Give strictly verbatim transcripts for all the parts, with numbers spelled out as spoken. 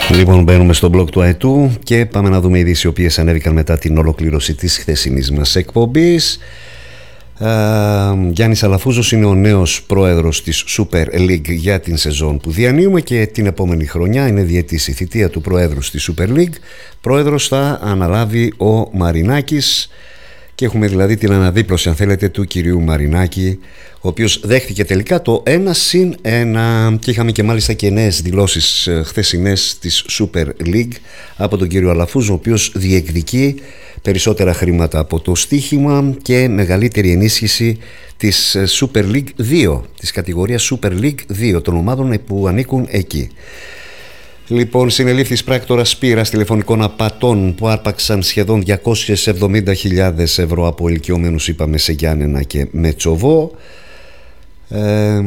Λοιπόν, μπαίνουμε στο blog του ΑΕΤΟΥ και πάμε να δούμε ειδήσεις οι οποίες ανέβηκαν μετά την ολοκλήρωση της χθεσινής μας εκπομπής. Uh, Γιάννης Αλαφούζος είναι ο νέος πρόεδρος της Super League για την σεζόν που διανύουμε και την επόμενη χρονιά είναι διετής η θητεία του πρόεδρου στη Super League. Πρόεδρος θα αναλάβει ο Μαρινάκης και έχουμε δηλαδή την αναδίπλωση, αν θέλετε, του κυρίου Μαρινάκη, ο οποίος δέχτηκε τελικά το ένα συν ένα και είχαμε και μάλιστα και νέες δηλώσεις χθεσινές της Super League από τον κύριο Αλαφούζο, ο οποίος διεκδικεί περισσότερα χρήματα από το στοίχημα και μεγαλύτερη ενίσχυση της Super League δύο, της κατηγορίας Super League δύο, των ομάδων που ανήκουν εκεί. Λοιπόν, συνελήφθης πράκτορας πείρας τηλεφωνικών απατών που άρπαξαν σχεδόν διακόσιες εβδομήντα χιλιάδες ευρώ από ηλικιωμένους, είπαμε, σε Γιάννενα και Μετσοβό. Ε,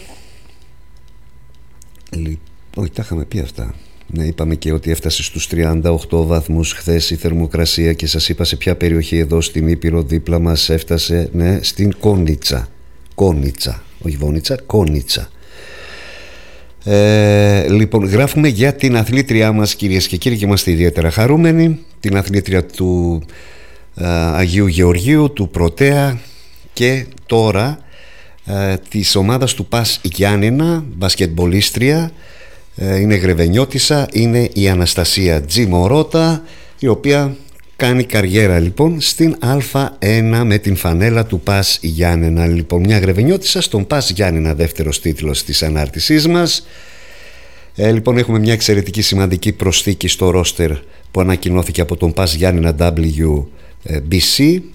λοιπόν, όχι, τα είχαμε πει αυτά. Ναι, είπαμε και ότι έφτασε στους τριάντα οκτώ βαθμούς χθες η θερμοκρασία και σας είπα σε ποια περιοχή εδώ στην Ήπειρο δίπλα μας έφτασε, ναι, στην Κόνιτσα. Κόνιτσα, όχι Βόνιτσα, Κόνιτσα. Ε, λοιπόν, γράφουμε για την αθλήτριά μας, κυρίες και κύριοι, και είμαστε ιδιαίτερα χαρούμενοι, την αθλήτρια του α, Αγίου Γεωργίου, του Πρωτέα και τώρα α, της ομάδας του ΠΑΣ Γιάννενα, μπασκετμπολίστρια. Είναι γρεβενιώτισσα, είναι η Αναστασία Τζιμορώτα, η οποία κάνει καριέρα λοιπόν στην Α1 με την φανέλα του ΠΑΣ Γιάννενα. Λοιπόν, μια γρεβενιώτισσα στον ΠΑΣ Γιάννενα, δεύτερος τίτλος της ανάρτησής μας. ε, Λοιπόν, έχουμε μια εξαιρετική σημαντική προσθήκη στο ρόστερ που ανακοινώθηκε από τον ΠΑΣ Γιάννενα ντάμπλιου μπι σι.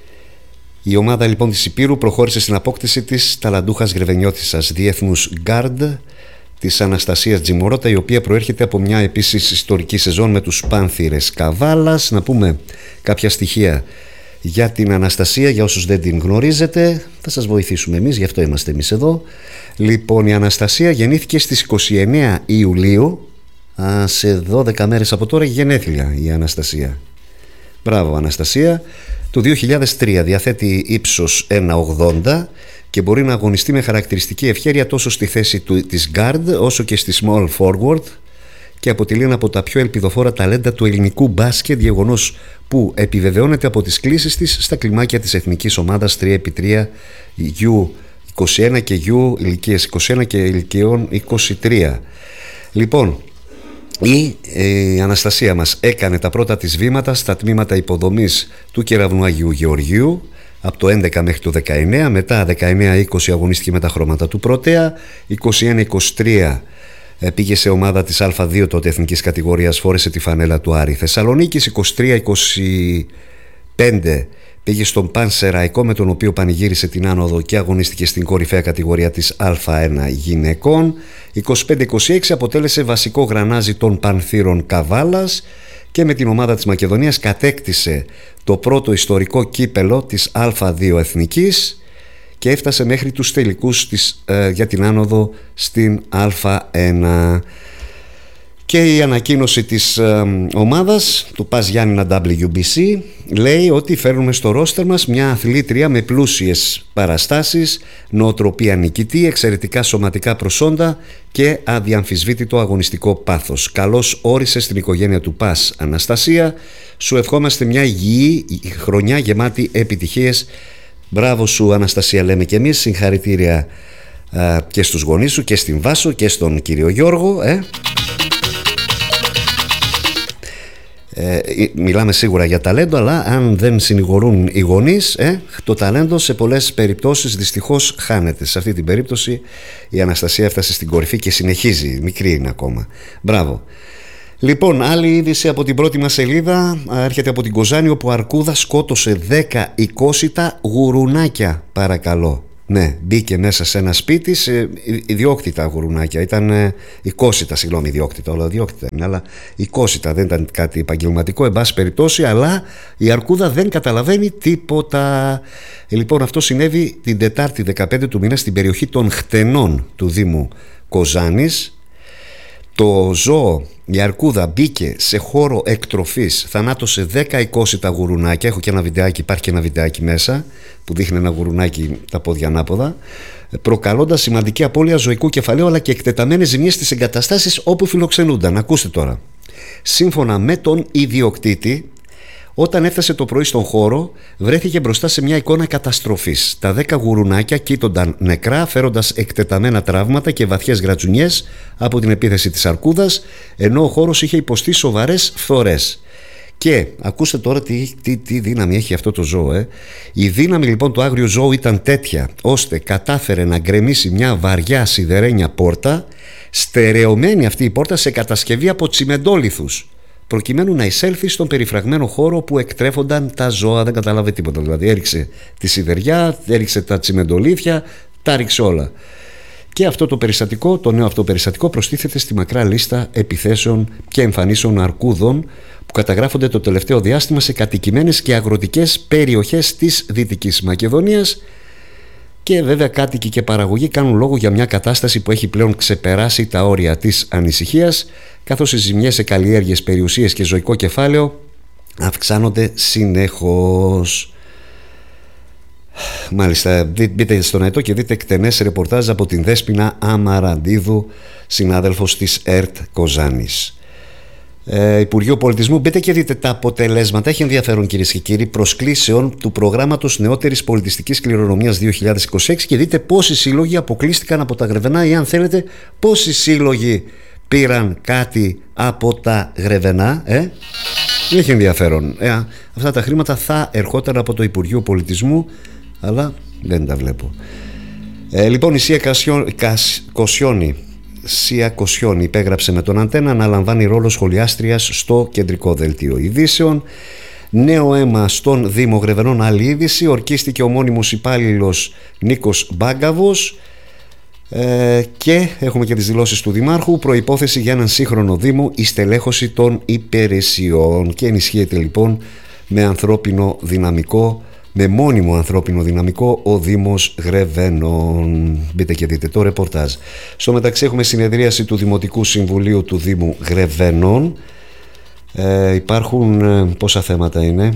Η ομάδα λοιπόν της Υπήρου προχώρησε στην απόκτηση της ταλαντούχας γρεβενιώτισσας διεθνούς γκάρντ της Αναστασίας Τζιμορώτα, η οποία προέρχεται από μια επίσης ιστορική σεζόν με τους Πάνθυρες Καβάλας. Να πούμε κάποια στοιχεία για την Αναστασία, για όσους δεν την γνωρίζετε, θα σας βοηθήσουμε εμείς, γι' αυτό είμαστε εμείς εδώ. Λοιπόν, η Αναστασία γεννήθηκε στις είκοσι εννέα Ιουλίου, α, σε δώδεκα μέρες από τώρα γενέθλια η Αναστασία. Μπράβο Αναστασία. Το δύο χιλιάδες τρία, διαθέτει ύψος ένα ογδόντα και μπορεί να αγωνιστεί με χαρακτηριστική ευχέρεια τόσο στη θέση του, της guard, όσο και στη small forward, και αποτελεί ένα από τα πιο ελπιδοφόρα ταλέντα του ελληνικού μπάσκετ, γεγονός που επιβεβαιώνεται από τις κλήσεις της στα κλιμάκια της εθνικής ομάδας τρία επί τρία γιου είκοσι ένα και γιου ηλικίας είκοσι ένα και ηλικιών είκοσι τρία. Λοιπόν, η, η Αναστασία μας έκανε τα πρώτα της βήματα στα τμήματα υποδομής του Κεραυνού Αγίου Γεωργίου από το έντεκα μέχρι το δεκαεννέα, μετά δεκαεννέα είκοσι αγωνίστηκε με τα χρώματα του Πρωτέα, είκοσι ένα είκοσι τρία πήγε σε ομάδα της Α2 τότε εθνικής κατηγορίας, φόρεσε τη φανέλα του Άρη Θεσσαλονίκης, είκοσι τρία είκοσι πέντε πήγε στον Πανσεραϊκό, με τον οποίο πανηγύρισε την άνοδο και αγωνίστηκε στην κορυφαία κατηγορία της Α1 γυναικών. είκοσι πέντε είκοσι έξι αποτέλεσε βασικό γρανάζι των Πανθύρων Καβάλας και με την ομάδα της Μακεδονίας κατέκτησε το πρώτο ιστορικό κύπελο της Α2 εθνικής και έφτασε μέχρι τους τελικούς της, ε, για την άνοδο στην Α1. Και η ανακοίνωση της ε, ομάδας του ΠΑΣ Γιάννενα ντάμπλιου μπι σι λέει ότι φέρνουμε στο ρόστερ μας μια αθλήτρια με πλούσιες παραστάσεις, νοοτροπία νικητή, εξαιρετικά σωματικά προσόντα και αδιαμφισβήτητο αγωνιστικό πάθος. Καλώς όρισες στην οικογένεια του ΠΑΣ, Αναστασία. Σου ευχόμαστε μια υγιή χρονιά γεμάτη επιτυχίες. Μπράβο σου Αναστασία, λέμε και εμείς. Συγχαρητήρια ε, και στους γονείς σου και στην Βάσο και στον κύριο Γιώργο. ε. Ε, μιλάμε σίγουρα για ταλέντο, αλλά αν δεν συνηγορούν οι γονείς, ε, το ταλέντο σε πολλές περιπτώσεις δυστυχώς χάνεται. Σε αυτή την περίπτωση η Αναστασία έφτασε στην κορυφή και συνεχίζει, μικρή είναι ακόμα. Μπράβο. Λοιπόν, άλλη είδηση από την πρώτη μας σελίδα έρχεται από την Κοζάνη, όπου Αρκούδα σκότωσε δέκα εικόσιτα γουρουνάκια, παρακαλώ. Ναι, μπήκε μέσα σε ένα σπίτι, σε ιδιόκτητα γουρουνάκια. Ήταν εικόσιτα, συγγνώμη, ιδιόκτητα, όλα ιδιόκτητα είναι, αλλά εικόσιτα, δεν ήταν κάτι επαγγελματικό, εν πάση περιπτώσει, αλλά η Αρκούδα δεν καταλαβαίνει τίποτα. Λοιπόν, αυτό συνέβη την Τετάρτη δεκαπέντε του μήνα στην περιοχή των Χτενών του Δήμου Κοζάνης. Το ζώο, η αρκούδα, μπήκε σε χώρο εκτροφής, θανάτωσε δέκα είκοσι τα γουρουνάκια. Έχω και ένα βιντεάκι, υπάρχει και ένα βιντεάκι μέσα που δείχνει ένα γουρουνάκι τα πόδια ανάποδα, προκαλώντας σημαντική απώλεια ζωικού κεφαλαίου αλλά και εκτεταμένες ζημιές στις εγκαταστάσεις όπου φιλοξενούνταν. Ακούστε τώρα. Σύμφωνα με τον ιδιοκτήτη, όταν έφτασε το πρωί στον χώρο, βρέθηκε μπροστά σε μια εικόνα καταστροφής. Τα δέκα γουρουνάκια κοίτονταν νεκρά, φέροντας εκτεταμένα τραύματα και βαθιές γρατζουνιές από την επίθεση της αρκούδας, ενώ ο χώρος είχε υποστεί σοβαρές φθορές. Και ακούστε τώρα τι, τι, τι δύναμη έχει αυτό το ζώο. Ε. Η δύναμη λοιπόν του άγριου ζώου ήταν τέτοια, ώστε κατάφερε να γκρεμίσει μια βαριά σιδερένια πόρτα, στερεωμένη αυτή η πόρτα σε κατασκευή από τσιμεντόλιθους, προκειμένου να εισέλθει στον περιφραγμένο χώρο που εκτρέφονταν τα ζώα. Δεν κατάλαβε τίποτα. Δηλαδή έριξε τη σιδεριά, έριξε τα τσιμεντολίθια, τα έριξε όλα. Και αυτό το περιστατικό, το νέο αυτό περιστατικό, προστίθεται στη μακρά λίστα επιθέσεων και εμφανίσεων αρκούδων που καταγράφονται το τελευταίο διάστημα σε κατοικημένες και αγροτικές περιοχές της Δυτικής Μακεδονίας. Και βέβαια κάτοικοι και παραγωγοί κάνουν λόγο για μια κατάσταση που έχει πλέον ξεπεράσει τα όρια της ανησυχίας, καθώς οι ζημιές σε καλλιέργειες, περιουσίες και ζωικό κεφάλαιο αυξάνονται συνεχώς. Μάλιστα, μπείτε στον ΑΕΤΟ και δείτε εκτενές ρεπορτάζ από την Δέσποινα Αμαραντίδου, συνάδελφος της ΕΡΤ Κοζάνης. Ε, Υπουργείο Πολιτισμού, μπείτε και δείτε τα αποτελέσματα. Έχει ενδιαφέρον, κυρίες και κύριοι, προσκλήσεων του προγράμματος Νεότερης Πολιτιστικής Κληρονομιάς δύο χιλιάδες είκοσι έξι και δείτε πόσοι σύλλογοι αποκλείστηκαν από τα Γρεβενά, ή αν θέλετε πόσοι σύλλογοι πήραν κάτι από τα Γρεβενά. Ε? Έχει ενδιαφέρον. Ε, αυτά τα χρήματα θα ερχόταν από το Υπουργείο Πολιτισμού, αλλά δεν τα βλέπω. Ε, λοιπόν, η Σία Κοσιόνη Σία Κοσιόνη υπέγραψε με τον Αντένα να λαμβάνει ρόλο σχολιάστριας στο κεντρικό δελτίο ειδήσεων. Νέο αίμα στον Δήμο Γρεβενών, άλλη είδηση. Ορκίστηκε ο μόνιμος υπάλληλος Νίκος Μπάγκαβος. Ε, και έχουμε και τις δηλώσεις του Δημάρχου. Προϋπόθεση για έναν σύγχρονο Δήμο η στελέχωση των υπηρεσιών. Και ενισχύεται λοιπόν με ανθρώπινο δυναμικό, με μόνιμο ανθρώπινο δυναμικό ο Δήμος Γρεβενών. Μπείτε και δείτε το ρεπορτάζ. Στο μεταξύ έχουμε συνεδρίαση του Δημοτικού Συμβουλίου του Δήμου Γρεβενών. Ε, υπάρχουν ε, πόσα θέματα είναι?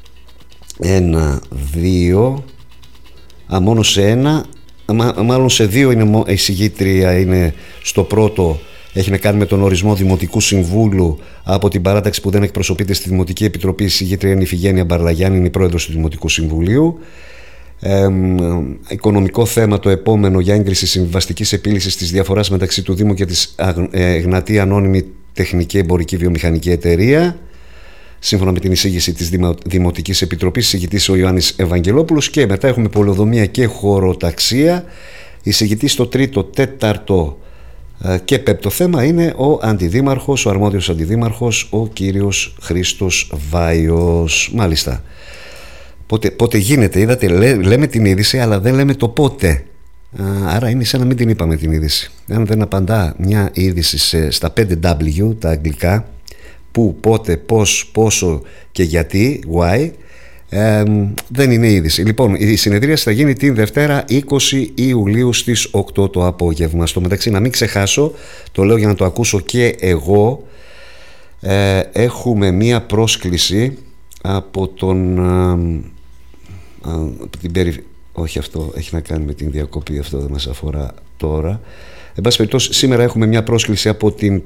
Ένα, δύο. Α, μόνο σε ένα. Μα, μάλλον σε δύο είναι η συγγήτρια, είναι στο πρώτο. Έχει να κάνει με τον ορισμό Δημοτικού Συμβούλου από την παράταξη που δεν εκπροσωπείται στη Δημοτική Επιτροπή. Η συγγήτρια είναι η Φιγένεια Μπαρλαγιάννη, είναι η πρόεδρος του Δημοτικού Συμβουλίου. Ε, οικονομικό θέμα το επόμενο, για έγκριση συμβιβαστικής επίλυσης της διαφοράς μεταξύ του Δήμου και της ε, Γνατή Ανώνυμη Τεχνική Εμπορική Βιομηχανική Εταιρεία. Σύμφωνα με την εισήγηση της Δημοτικής Επιτροπής, εισηγητής ο Ιωάννης Ευαγγελόπουλος. Και μετά έχουμε πολεοδομία και χωροταξία. Εισηγητής στο τρίτο, τέταρτο και πέμπτο θέμα είναι ο αντιδήμαρχος, ο αρμόδιος αντιδήμαρχος, ο κύριος Χρήστος Βάιος. Μάλιστα. Πότε, πότε γίνεται, είδατε, λέ, λέμε την είδηση αλλά δεν λέμε το πότε. Άρα είναι σαν να μην την είπαμε την είδηση. Αν δεν απαντά μια είδηση σε, στα πέντε ντάμπλιου, τα αγγλικά, που, πότε, πώς, πόσο και γιατί, why, ε, δεν είναι είδηση. Λοιπόν, η συνεδρία θα γίνει την Δευτέρα είκοσι Ιουλίου στις οκτώ το απόγευμα. Στο μεταξύ, να μην ξεχάσω, το λέω για να το ακούσω και εγώ, ε, έχουμε μία πρόσκληση από τον ε, από την περι... όχι, αυτό έχει να κάνει με την διακοπή, αυτό δεν μας αφορά τώρα. Εν πάση περιπτώσει, σήμερα έχουμε μία πρόσκληση από την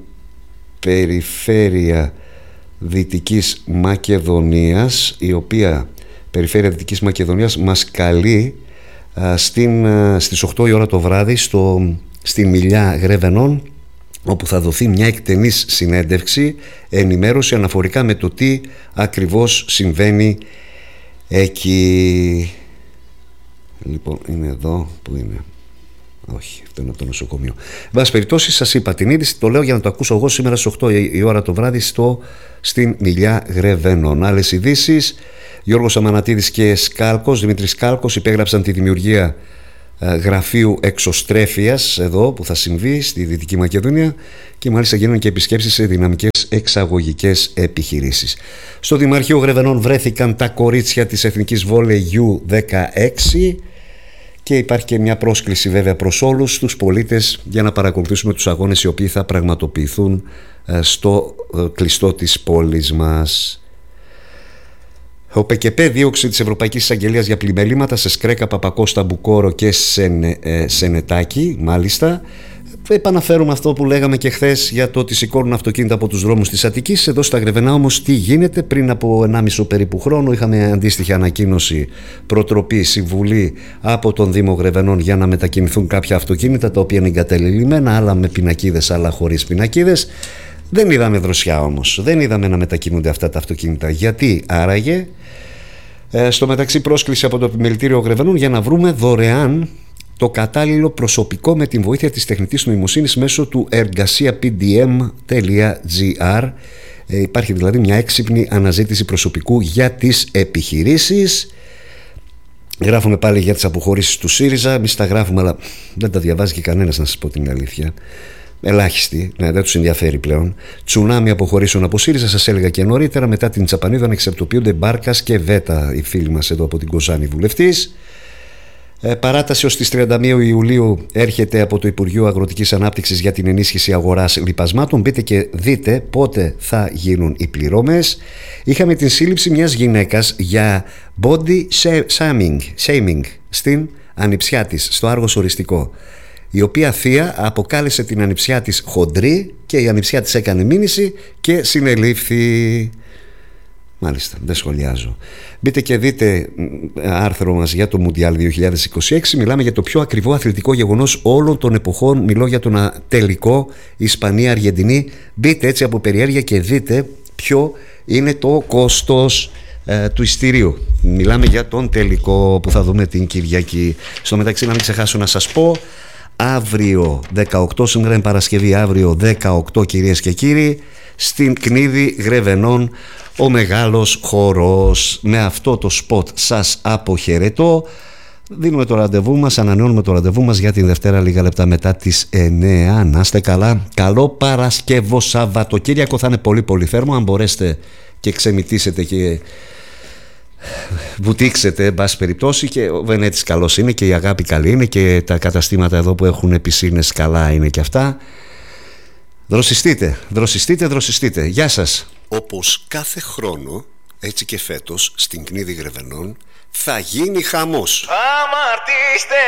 Περιφέρεια Δυτικής Μακεδονίας, η οποία Περιφέρεια Δυτικής Μακεδονίας μας καλεί α, στην, α, στις οκτώ η ώρα το βράδυ στο, στην Μιλιά Γρεβενών, όπου θα δοθεί μια εκτενής συνέντευξη, ενημέρωση αναφορικά με το τι ακριβώς συμβαίνει εκεί. Λοιπόν, είναι εδώ, που είναι? Όχι, αυτό είναι από το νοσοκομείο. Εν πάση περιπτώσει, σας είπα την είδηση, το λέω για να το ακούσω εγώ σήμερα στις οκτώ η ώρα το βράδυ στο, στην Μιλιά Γρεβενών. Άλλες ειδήσεις, Γιώργος Αμανατίδης και Σκάλκος, Δημήτρης Σκάλκος υπέγραψαν τη δημιουργία ε, γραφείου εξωστρέφειας εδώ που θα συμβεί στη Δυτική Μακεδονία, και μάλιστα γίνουν και επισκέψεις σε δυναμικές εξαγωγικές επιχειρήσεις. Στο Δημαρχείο Γρεβενών βρέθηκαν τα κορίτσια της Εθνικής Βόλεϊ γιου δεκαέξι. και υπάρχει και μια πρόσκληση βέβαια προς όλους τους πολίτες για να παρακολουθήσουμε τους αγώνες οι οποίοι θα πραγματοποιηθούν στο κλειστό της πόλης μας. Ο ΠΚΠ δίωξε της Ευρωπαϊκής Εισαγγελίας για πλημελήματα σε Σκρέκα, Παπακώστα, Μπουκόρο και Σενε, ε, Σενετάκι, μάλιστα. Επαναφέρουμε αυτό που λέγαμε και χθες για το ότι σηκώνουν αυτοκίνητα από τους δρόμους της Αττικής. Εδώ στα Γρεβενά όμως τι γίνεται? Πριν από ενάμιση περίπου χρόνο είχαμε αντίστοιχη ανακοίνωση, προτροπή, συμβουλή από τον Δήμο Γρεβενών για να μετακινηθούν κάποια αυτοκίνητα τα οποία είναι εγκατελειμμένα, άλλα με πινακίδες, άλλα χωρίς πινακίδες. Δεν είδαμε δροσιά όμως, δεν είδαμε να μετακινούνται αυτά τα αυτοκίνητα. Γιατί άραγε? Ε, στο μεταξύ πρόσκληση από το Επιμελητήριο Γρεβενών για να βρούμε δωρεάν το κατάλληλο προσωπικό με την βοήθεια της τεχνητής νοημοσύνης μέσω του εργασία πι ντι εμ τελεία τζι άρ. Ε, υπάρχει δηλαδή μια έξυπνη αναζήτηση προσωπικού για τις επιχειρήσεις. Γράφουμε πάλι για τις αποχωρήσεις του ΣΥΡΙΖΑ. Εμείς τα γράφουμε, αλλά δεν τα διαβάζει και κανένας, να σας πω την αλήθεια. Ελάχιστοι, ναι, δεν τους ενδιαφέρει πλέον. Τσουνάμι αποχωρήσεων από ΣΥΡΙΖΑ, σας έλεγα και νωρίτερα. Μετά την Τσαπανίδα ανεξαρτοποιούνται Μπάρκας και Βέτα, οι φίλοι μας εδώ από την Κοζάνη βουλευτής. Ε, παράταση ως τις τριάντα μία Ιουλίου έρχεται από το Υπουργείο Αγροτικής Ανάπτυξης για την ενίσχυση αγοράς λιπασμάτων. Μπείτε και δείτε πότε θα γίνουν οι πληρώμες. Είχαμε την σύλληψη μιας γυναίκας για body shaming, shaming στην ανιψιά της, στο Άργος Οριστικό, η οποία θεία αποκάλεσε την ανιψιά της χοντρή και η ανιψιά της έκανε μήνυση και συνελήφθη. Μάλιστα, δεν σχολιάζω. Μπείτε και δείτε άρθρο μας για το Μουντιάλ δύο χιλιάδες είκοσι έξι. Μιλάμε για το πιο ακριβό αθλητικό γεγονός όλων των εποχών. Μιλώ για τον τελικό Ισπανία-Αργεντινή. Μπείτε έτσι από περιέργεια και δείτε ποιο είναι το κόστος ε, του ειστηρίου. Μιλάμε για τον τελικό που θα δούμε την Κυριακή. Στο μεταξύ, να μην ξεχάσω να σας πω, αύριο δεκαοκτώ, σήμερα είναι Παρασκευή, αύριο δεκαοκτώ κυρίες και κύριοι, στην Κνίδη Γρεβενών, ο μεγάλος χορός. Με αυτό το σποτ σας αποχαιρετώ. Δίνουμε το ραντεβού μας, ανανεώνουμε το ραντεβού μας για την Δευτέρα λίγα λεπτά μετά τις εννέα. Να είστε καλά. Καλό Παρασκευό Σαββατοκύριακο. Θα είναι πολύ πολύ θέρμο. Αν μπορέσετε και ξεμητήσετε και βουτήξετε, εν πάση περιπτώσει, και ο Βενέτης καλός είναι και η αγάπη καλή είναι και τα καταστήματα εδώ που έχουν πισίνες καλά είναι και αυτά. Δροσιστείτε, δροσιστείτε, δροσιστείτε. Γεια σας. Όπως κάθε χρόνο, έτσι και φέτος, στην Κνίδη Γρεβενών θα γίνει χαμός. Αμαρτήστε!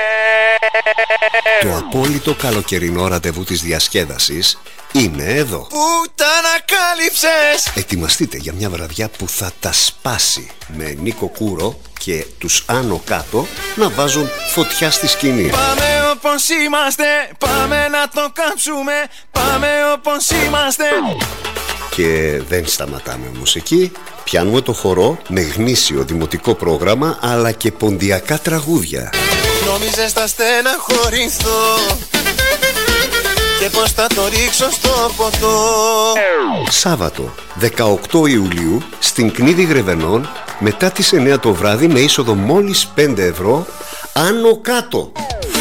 Το απόλυτο καλοκαιρινό ραντεβού της διασκέδασης είναι εδώ. Πού τα ανακάλυψες! Ετοιμαστείτε για μια βραδιά που θα τα σπάσει, με Νίκο Κούρο και τους Άνω Κάτω να βάζουν φωτιά στη σκηνή. Πάμε όπως είμαστε, πάμε να το κάψουμε, πάμε όπως είμαστε. Και δεν σταματάμε όμως εκεί. Πιάνουμε το χορό με γνήσιο δημοτικό πρόγραμμα, αλλά και ποντιακά τραγούδια. Νόμιζες θα στεναχωρηθώ και πως θα το ρίξω στο ποτό. Σάββατο δεκαοκτώ Ιουλίου στην Κνίδη Γρεβενών, μετά τις εννέα το βράδυ, με είσοδο μόλις πέντε ευρώ, Άνω Κάτω.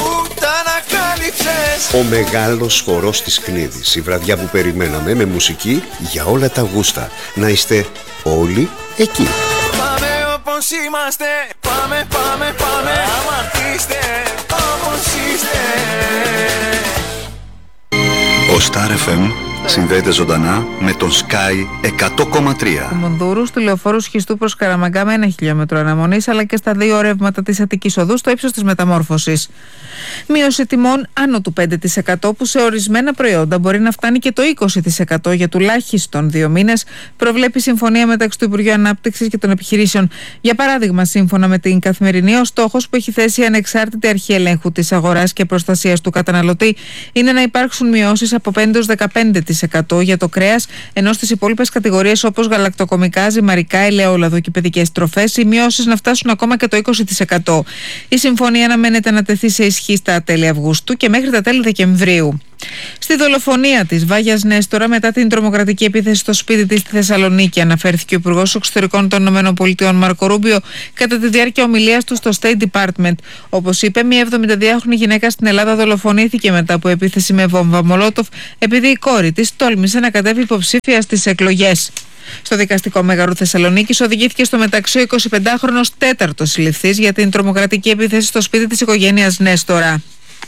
Ο μεγάλος χορός της Κνίδης, η βραδιά που περιμέναμε, με μουσική για όλα τα γούστα. Να είστε όλοι εκεί. Πάμε όπως είμαστε, πάμε, πάμε, πάμε. Αμαρτήστε όπως είστε. Ο Star εφ εμ συνδέεται ζωντανά με τον Sky εκατό κόμμα τρία. Μονδούρου του λεωφόρου Σχιστού προς Καραμαγκά με ένα χιλιόμετρο αναμονής, αλλά και στα δύο ρεύματα της Αττικής Οδού στο ύψος της μεταμόρφωσης. Μείωση τιμών άνω του πέντε τοις εκατό, που σε ορισμένα προϊόντα μπορεί να φτάνει και το είκοσι τοις εκατό για τουλάχιστον δύο μήνες, προβλέπει συμφωνία μεταξύ του Υπουργείου Ανάπτυξης και των επιχειρήσεων. Για παράδειγμα, σύμφωνα με την Καθημερινή, ο στόχος που έχει θέσει η ανεξάρτητη αρχή ελέγχου της αγοράς και προστασίας του καταναλωτή είναι να υπάρξουν μειώσεις από πέντε έως δεκαπέντε τοις εκατό για το κρέας, ενώ στις υπόλοιπες κατηγορίες όπως γαλακτοκομικά, ζυμαρικά, ελαιόλαδο και παιδικές τροφές οι μειώσεις να φτάσουν ακόμα και το είκοσι τοις εκατό. Η συμφωνία αναμένεται να τεθεί σε ισχύ στα τέλη Αυγούστου και μέχρι τα τέλη Δεκεμβρίου. Στη δολοφονία της Βάγιας Νέστορα μετά την τρομοκρατική επίθεση στο σπίτι της στη Θεσσαλονίκη, αναφέρθηκε ο Υπουργός Εξωτερικών των ΗΠΑ Μάρκο Ρούμπιο κατά τη διάρκεια ομιλίας του στο State Department. Όπως είπε, μια εβδομηνταδυάχρονη γυναίκα στην Ελλάδα δολοφονήθηκε μετά από επίθεση με βόμβα Μολότοφ, επειδή η κόρη της τόλμησε να κατέβει υποψήφια στις εκλογές. Στο δικαστικό μέγαρο Θεσσαλονίκης οδηγήθηκε στο μεταξύ ο εικοσιπεντάχρονος τέταρτος συλληφθής για την τρομοκρατική επίθεση στο σπίτι της οικογένειας Νέστορα.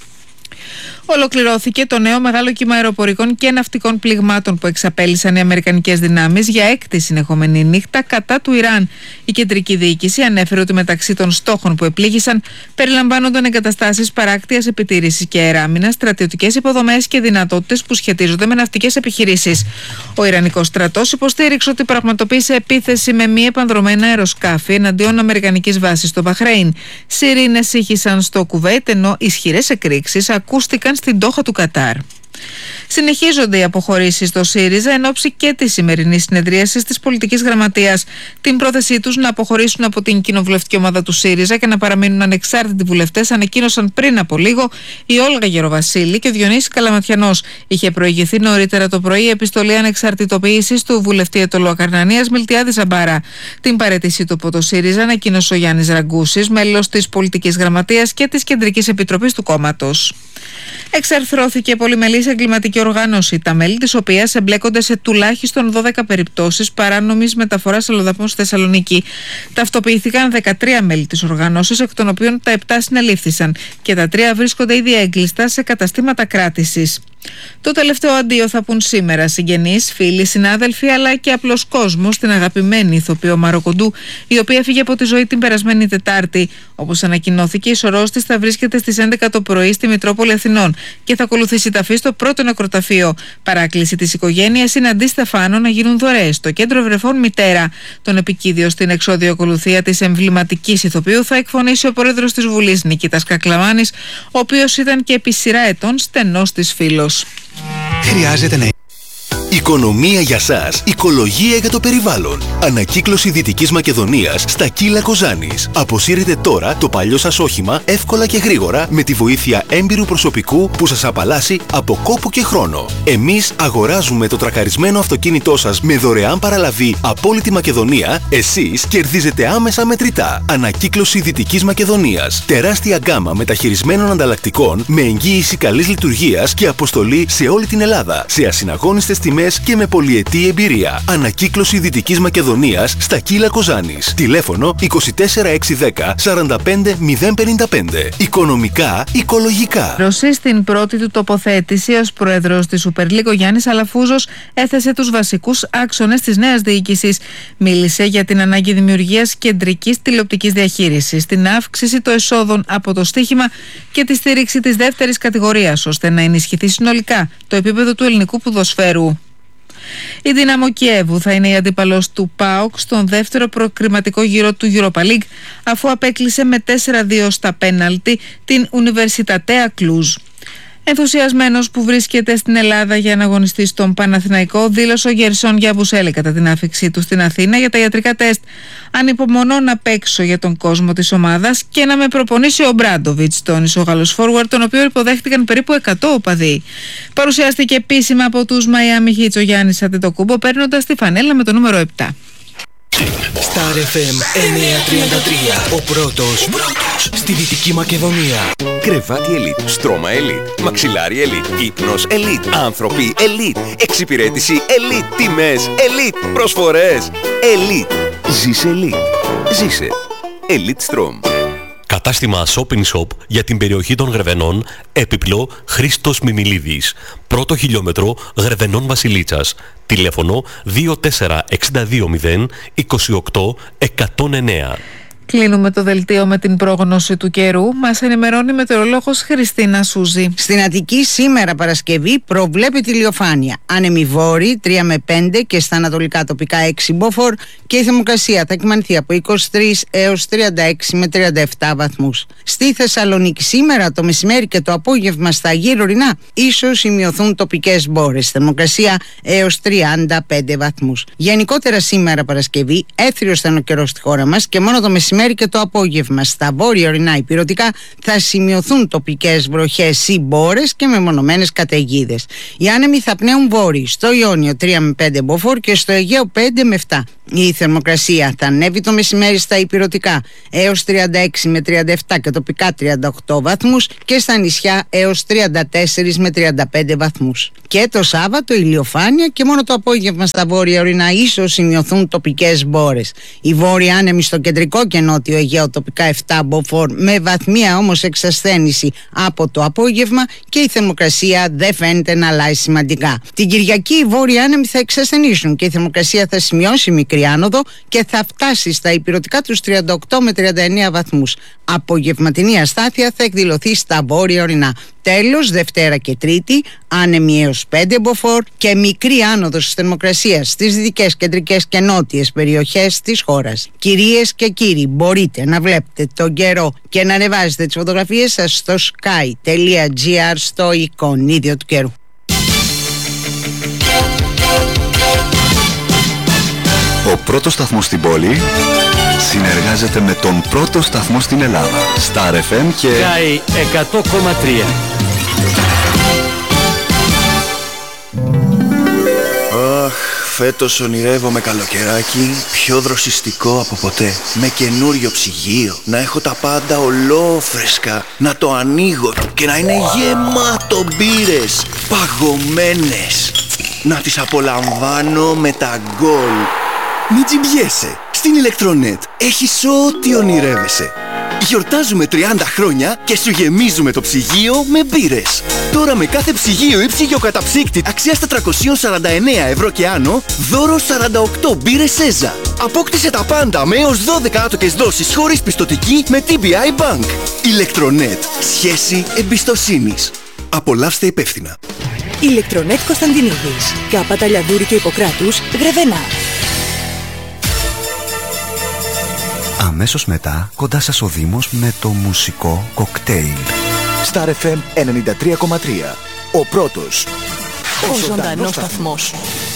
Ολοκληρώθηκε το νέο μεγάλο κύμα αεροπορικών και ναυτικών πληγμάτων που εξαπέλυσαν οι αμερικανικές δυνάμεις για έκτη συνεχόμενη νύχτα κατά του Ιράν. Η κεντρική διοίκηση ανέφερε ότι μεταξύ των στόχων που επλήγησαν περιλαμβάνονταν εγκαταστάσεις παράκτειας επιτήρησης και αεράμινας, στρατιωτικές υποδομές και δυνατότητες που σχετίζονται με ναυτικές επιχειρήσεις. Ο Ιρανικός στρατός υποστήριξε ότι πραγματοποίησε επίθεση με μη επανδρομένα αεροσκάφη εναντίον αμερικανικής βάσης στο Μπαχρέιν. Σιρήνες ήχησαν στο Κουβέιτ, ενώ ισχυρές εκρήξεις ακούστηκαν στην Ντόχα του Κατάρ. Συνεχίζονται οι αποχωρήσεις στο ΣΥΡΙΖΑ εν ώψη και τη σημερινή συνεδρίαση της πολιτικής γραμματείας. Την πρόθεσή τους να αποχωρήσουν από την κοινοβουλευτική ομάδα του ΣΥΡΙΖΑ και να παραμείνουν ανεξάρτητοι βουλευτές ανακοίνωσαν πριν από λίγο η Όλγα Γεροβασίλη και ο Διονύσης Καλαματιανός. Είχε προηγηθεί νωρίτερα το πρωί η επιστολή ανεξαρτητοποίησης του βουλευτή Αιτωλού Ακαρνανίας Μιλτιάδη Ζαμπάρα. Την παραίτησή του από το ΣΥΡΙΖΑ ανακοίνωσε ο Γιάννης Ραγκούσης, μέλος της πολιτικής γραμματείας και της Κεντρικής Επιτροπής του κόμματος. Εξαρθρώθηκε πολυμελής εγκληματική οργάνωση, τα μέλη της οποίας εμπλέκονται σε τουλάχιστον δώδεκα περιπτώσεις παράνομης μεταφοράς αλλοδαπών στη Θεσσαλονίκη. Ταυτοποιήθηκαν δεκατρία μέλη της οργάνωσης, εκ των οποίων τα επτά συνελήφθησαν και τα τρία βρίσκονται ήδη έγκλειστα σε καταστήματα κράτησης. Το τελευταίο αντίο θα πουν σήμερα συγγενείς, φίλοι, συνάδελφοι αλλά και απλός κόσμος στην αγαπημένη ηθοποιό Μαροκοντού, η οποία έφυγε από τη ζωή την περασμένη Τετάρτη. Όπως ανακοινώθηκε, η σωρός της θα βρίσκεται στις έντεκα το πρωί στη Μητρόπολη Αθηνών και θα ακολουθήσει ταφή στο πρώτο νεκροταφείο. Παράκληση της οικογένειας είναι αντί στεφάνο να γίνουν δωρεές στο κέντρο Ευρεφών Μητέρα. Τον επικίδιο στην εξώδιο ακολουθία της εμβληματικής ηθοποιού θα εκφωνήσει ο πρόεδρος της Βουλής Νικήτας Κακλαμάνης, ο οποίος ήταν και επί σειρά ετών στενός της φίλος. Χρειάζεται να... Οικονομία για σας, οικολογία για το περιβάλλον. Ανακύκλωση Δυτικής Μακεδονίας στα Κύλα Κοζάνης. Αποσύρετε τώρα το παλιό σας όχημα εύκολα και γρήγορα με τη βοήθεια έμπειρου προσωπικού που σας απαλλάσσει από κόπο και χρόνο. Εμείς αγοράζουμε το τρακαρισμένο αυτοκίνητό σας με δωρεάν παραλαβή από όλη τη Μακεδονία. Εσείς κερδίζετε άμεσα μετρητά. Ανακύκλωση Δυτικής Μακεδονίας. Τεράστια γκάμα μεταχειρισμένων ανταλλακτικών με εγγύηση καλής λειτουργίας και αποστολή σε όλη την Ελλάδα. Σε ασυναγώνιστες τιμές και με πολυετή εμπειρία. Ανακύκλωση Δυτικής Μακεδονίας στα Κύλα Κοζάνης. Τηλέφωνο είκοσι τέσσερα εξακόσια δέκα σαράντα πέντε μηδέν πενήντα πέντε. Οικονομικά, οικολογικά. Ρωσή στην πρώτη του τοποθέτηση ως πρόεδρος της Super League, ο Γιάννης Αλαφούζος έθεσε τους βασικούς άξονες της νέας διοίκησης. Μίλησε για την ανάγκη δημιουργίας κεντρικής τηλεοπτικής διαχείρισης, την αύξηση των εσόδων από το στοίχημα και τη στήριξη της δεύτερης κατηγορίας, ώστε να ενισχυθεί συνολικά το επίπεδο του ελληνικού ποδοσφαίρου. Η Δύναμο Κιέβου θα είναι η αντίπαλος του ΠΑΟΚ στον δεύτερο προκριματικό γύρο του Europa League, αφού απέκλεισε με τέσσερα δύο στα πέναλτι την Universitatea Cluj. Ενθουσιασμένος που βρίσκεται στην Ελλάδα για να αγωνιστεί στον Παναθηναϊκό, δήλωσε ο Γερσόν Γιαμπουσέλη κατά την άφιξή του στην Αθήνα για τα ιατρικά τεστ. Ανυπομονώ να παίξω για τον κόσμο της ομάδας και να με προπονήσει ο Μπράντοβιτς, τόνισε ο Γάλλος forward, τον οποίο υποδέχτηκαν περίπου εκατό οπαδοί. Παρουσιάστηκε επίσημα από τους Miami Heat ο Γιάννης Αντετοκούμπο, παίρνοντας τη φανέλα με το νούμερο επτά. Star εφ εμ εννιακόσια τριάντα τρία, ο πρώτος, πρώτος στη Δυτική Μακεδονία. Κρεβάτι Elite, στρώμα Elite, μαξιλάρι Elite, ύπνος Elite, άνθρωποι Elite, εξυπηρέτηση Elite, τιμές Elite, προσφορές Elite. Ζήσε Elite. Ζήσε Elite Strom. Κατάστημα Shopping Shop για την περιοχή των Γρεβενών, έπιπλο Χρήστος Μιμιλίδης. Πρώτο χιλιόμετρο Γρεβενών Βασιλίτσας. Τηλέφωνο δύο τέσσερα έξι δύο μηδέν είκοσι οκτώ εκατόν εννέα. Κλείνουμε το δελτίο με την πρόγνωση του καιρού. Μας ενημερώνει η μετεωρολόγος Χριστίνα Σούζη. Στην Αττική σήμερα Παρασκευή προβλέπει τη ηλιοφάνεια. Άνεμη βόρη τρία με πέντε και στα ανατολικά τοπικά έξι μποφόρ και η θερμοκρασία θα εκμανθεί από είκοσι τρεις έως τριάντα έξι με τριάντα επτά βαθμούς. Στη Θεσσαλονίκη σήμερα το μεσημέρι και το απόγευμα στα γύρω ορεινά ίσως σημειωθούν τοπικές μπόρες. Θερμοκρασία έως τριάντα πέντε βαθμούς. Γενικότερα σήμερα Παρασκευή έθριος θα είναι ο καιρός στη χώρα μας και μόνο το μεσημέρι μεσημέρι και το απόγευμα στα βόρεια-ορεινά ηπειρωτικά θα σημειωθούν τοπικές βροχές ή μπόρες και μεμονωμένες καταιγίδες. Οι άνεμοι θα πνέουν βόρειοι, στο Ιόνιο τρία με πέντε μποφόρ και στο Αιγαίο πέντε με επτά. Η θερμοκρασία θα ανέβει το μεσημέρι στα ηπειρωτικά έως τριάντα έξι με τριάντα επτά και τοπικά τριάντα οκτώ βαθμούς και στα νησιά έως τριάντα τέσσερα με τριάντα πέντε βαθμούς. Και το Σάββατο ηλιοφάνεια και μόνο το απόγευμα στα βόρεια-ορεινά ίσως σημειωθούν τοπικές μπόρες. Οι βόρειοι άνεμοι στο κεντρικό και νότιο Αιγαίο τοπικά επτά μποφόρ με βαθμία όμως εξασθένηση από το απόγευμα και η θερμοκρασία δεν φαίνεται να αλλάζει σημαντικά. Την Κυριακή οι βόρειοι άνεμοι θα εξασθενήσουν και η θερμοκρασία θα σημειώσει μικρή άνοδο και θα φτάσει στα ηπειρωτικά τους τριάντα οκτώ με τριάντα εννέα βαθμούς. Απογευματινή αστάθεια θα εκδηλωθεί στα βόρεια-ορεινά. Τέλος, Δευτέρα και Τρίτη, άνεμοι έως πέντε μποφόρ και μικρή άνοδος της θερμοκρασίας στις δυτικές, κεντρικές και νότιες περιοχές της χώρας. Κυρίες και κύριοι, μπορείτε να βλέπετε τον καιρό και να ανεβάζετε τις φωτογραφίες σας στο sky τελεία gr στο εικονίδιο του καιρού. Ο πρώτος σταθμός στην πόλη συνεργάζεται με τον πρώτο σταθμό στην Ελλάδα. Star εφ εμ και Sky εκατό κόμμα τρία. Αχ, φέτος ονειρεύομαι καλοκαιράκι πιο δροσιστικό από ποτέ. Με καινούριο ψυγείο, να έχω τα πάντα ολόφρεσκα, να το ανοίγω και να είναι γεμάτο μπύρες, παγωμένες. Να τις απολαμβάνω με τα γκολ. Μην τσιμπιέσαι. Στην Ηλεκτρονέτ έχεις ό,τι ονειρεύεσαι. Γιορτάζουμε τριάντα χρόνια και σου γεμίζουμε το ψυγείο με μπύρες. Τώρα με κάθε ψυγείο ή ψυγειοκαταψύκτη αξίας τετρακόσια σαράντα εννέα ευρώ και άνω, δώρο σαράντα οκτώ μπύρες Σέζα. Απόκτησε τα πάντα με έως δώδεκα άτοκες δόσεις χωρίς πιστωτική με τι μπι άι Bank. Ηλεκτρονέτ. Σχέση εμπιστοσύνης. Απολαύστε υπεύθυνα. Ηλεκτρονέτ Κωνσταντινίδης. Κάπα Λιαδούρη και Ιπποκράτους, Γρεβενά. αμέσως μετά κοντά σας ο Δήμος με το μουσικό κοκτέιλ. Star εφ εμ ενενήντα τρία κόμμα τρία. Ο πρώτος. Ο ζωντανός σταθμός.